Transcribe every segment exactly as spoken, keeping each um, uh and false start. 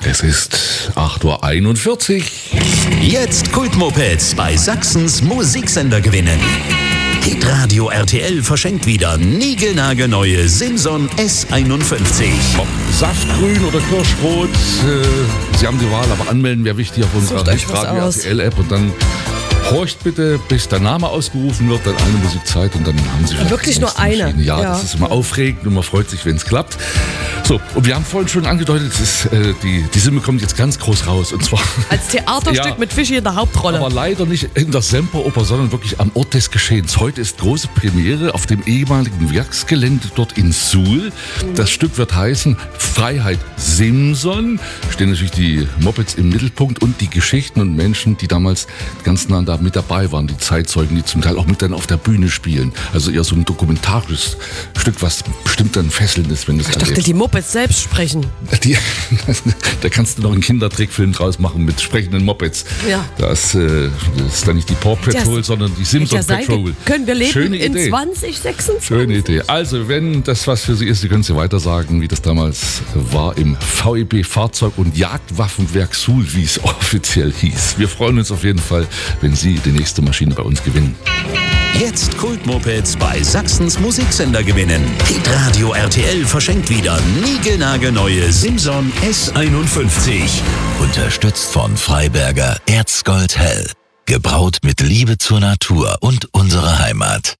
Es ist acht Uhr einundvierzig. Jetzt Kultmopeds bei Sachsens Musiksender gewinnen. Hitradio R T L verschenkt wieder niegelnagelneue Simson S einundfünfzig. Ob Saftgrün oder Kirschrot, äh, Sie haben die Wahl, aber anmelden wäre wichtig auf unserer Sucht euch was Hitradio R aus. T L-App und dann horcht bitte, bis der Name ausgerufen wird, dann eine Musikzeit und dann haben Sie vielleicht Wirklich die nur nächste eine? Maschine. Ja, Ja. das ist immer aufregend und man freut sich, wenn es klappt. So, und wir haben vorhin schon angedeutet, es ist, äh, die, die Simme kommt jetzt ganz groß raus und zwar Als Theaterstück Ja. mit Fischi in der Hauptrolle. aber leider nicht in der Semperoper, sondern wirklich am Ort des Geschehens. Heute ist große Premiere auf dem ehemaligen Werksgelände dort in Suhl. Das Stück wird heißen Freiheit Simson. Stehen natürlich die Mopeds im Mittelpunkt und die Geschichten und Menschen, die damals ganz nah da mit dabei waren. Die Zeitzeugen, die zum Teil auch mit dann auf der Bühne spielen. Also eher so ein dokumentarisches Stück, was bestimmt dann fesselnd ist, wenn du es Ich dachte, erlebst. die Mopeds selbst sprechen. Die, da kannst du noch einen Kindertrickfilm draus machen mit sprechenden Mopeds. Ja. Das, äh, das ist dann nicht die Paw Patrol, Das sondern die Simson Ja, sein Patrol. ge- Können wir leben Schöne in Idee. zwanzig sechsundzwanzig? Schöne Idee. Also, wenn das was für Sie ist, Sie können es ja weiter sagen, wie das damals war im V E B Fahrzeug- und Jagdwaffenwerk Suhl, wie es offiziell hieß. Wir freuen uns auf jeden Fall, wenn Sie die nächste Maschine bei uns gewinnen. Jetzt Kultmopeds bei Sachsens Musiksender gewinnen. Hitradio R T L verschenkt wieder niegelnagelneue Simson S einundfünfzig. Unterstützt von Freiberger Erzgold Hell. Gebraut mit Liebe zur Natur und unserer Heimat.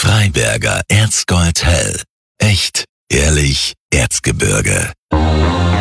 Freiberger Erzgold Hell. Echt, ehrlich, Erzgebirge.